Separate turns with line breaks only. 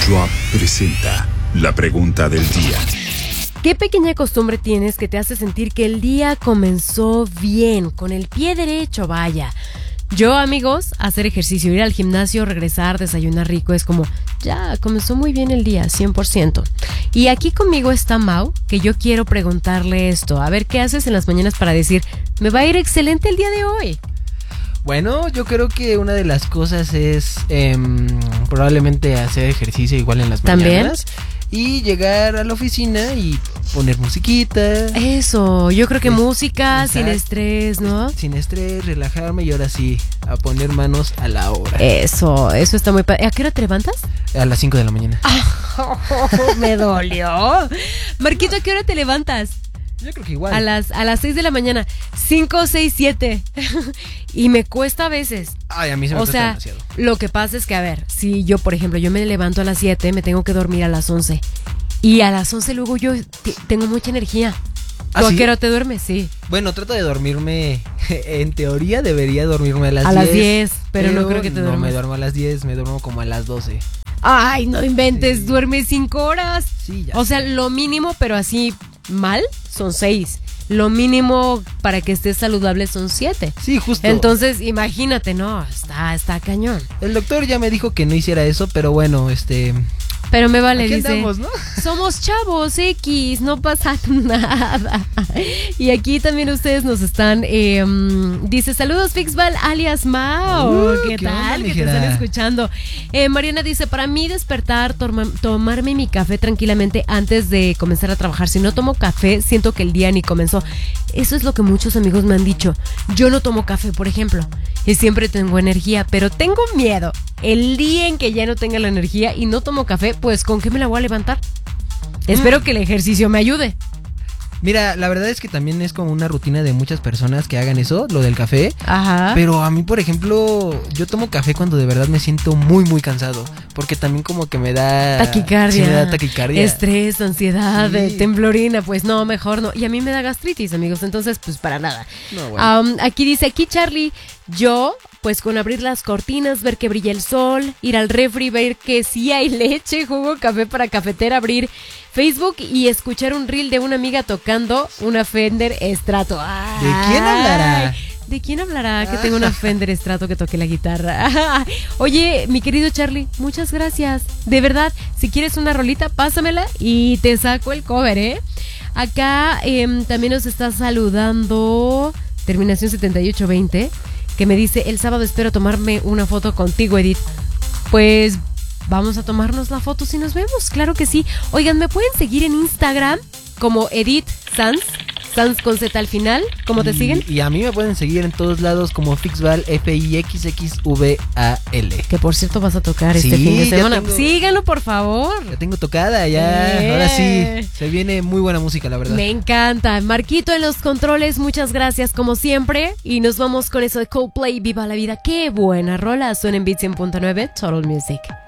Drop presenta la pregunta del día.
¿Qué pequeña costumbre tienes que te hace sentir que el día comenzó bien, con el pie derecho, vaya? Yo, amigos, hacer ejercicio, ir al gimnasio, regresar, desayunar rico, es como, ya, comenzó muy bien el día, 100%. Y aquí conmigo está Mau, que yo quiero preguntarle esto. A ver, ¿qué haces en las mañanas para decir, me va a ir excelente el día de hoy?
Bueno, yo creo que una de las cosas es probablemente hacer ejercicio igual en las mañanas. Y llegar a la oficina y poner musiquita.
Eso, yo creo que música,
exacto.
sin estrés, ¿no?
Sin estrés, relajarme y ahora sí, a poner manos a la obra.
Eso está muy padre. ¿A qué hora te levantas?
A las 5 de la mañana.
Me dolió. Marquito, ¿a qué hora te levantas?
Yo creo que igual.
A las 6 de la mañana. 5, 6, 7. Y me cuesta a veces.
Ay, a mí se me cuesta demasiado.
Lo que pasa es que, a ver, si yo, por ejemplo, yo me levanto a las 7, me tengo que dormir a las 11. Y a las 11 luego yo tengo mucha energía. ¿Tú a qué hora te duermes? Sí.
Bueno, trato de dormirme. En teoría debería dormirme a las 10.
A las 10, pero no creo que te duermas.
No me duermo a las 10, me duermo como a las 12.
Ay, no inventes,
Sí.
duermes 5 horas.
Sí, ya.
O sea, lo mínimo, pero así mal, son 6. Lo mínimo para que estés saludable son 7.
Sí, justo.
Entonces, imagínate, no, está cañón.
El doctor ya me dijo que no hiciera eso, pero bueno,
Pero me vale,
aquí
dice.
andamos, ¿no?
Somos chavos X, no pasa nada. Y aquí también ustedes nos están, dice, saludos Fixbal alias Mao. ¿Qué
¿qué
tal?
onda,
Que te
mijera?
están escuchando. Mariana dice, para mí despertar, tomarme mi café tranquilamente antes de comenzar a trabajar. Si no tomo café, siento que el día ni comenzó. Eso es lo que muchos amigos me han dicho. Yo no tomo café, por ejemplo, y siempre tengo energía, pero tengo miedo. El día en que ya no tenga la energía y no tomo café, pues ¿con qué me la voy a levantar? Espero que el ejercicio me ayude.
Mira, la verdad es que también es como una rutina de muchas personas que hagan eso, lo del café.
Ajá.
Pero a mí, por ejemplo, yo tomo café cuando de verdad me siento muy, muy cansado. Porque también como que me da...
Taquicardia.
Sí, me da taquicardia.
Estrés, ansiedad,
Sí.
temblorina. Pues no, mejor no. Y a mí me da gastritis, amigos. Entonces, pues para nada.
No, bueno.
Aquí dice, aquí Charlie, yo, pues con abrir las cortinas, ver que brilla el sol, ir al refri, ver que sí hay leche, jugo, café para cafetera, abrir Facebook y escuchar un reel de una amiga tocando una Fender Strato.
¿De quién hablará?
¿De quién hablará que tengo una Fender Strato que toque la guitarra? Oye, mi querido Charlie, muchas gracias. De verdad, si quieres una rolita, pásamela y te saco el cover, ¿eh? Acá también nos está saludando terminación 7820, que me dice, el sábado espero tomarme una foto contigo, Edith. Pues vamos a tomarnos la foto si nos vemos, claro que sí. Oigan, ¿me pueden seguir en Instagram como Edith Sanz? Sanz con Z al final, ¿cómo te siguen?
Y a mí me pueden seguir en todos lados como Fixbal, FIXXVAL.
Que por cierto vas a tocar
Sí,
este fin de
ya
semana.
tengo-
Síganlo, por favor.
La tengo tocada ya. Ahora sí, se viene muy buena música, la verdad.
Me encanta. Marquito en los controles, muchas gracias como siempre. Y nos vamos con eso de Coldplay, Viva la Vida. Qué buena rola. Suena en Beat 100.9, Total Music.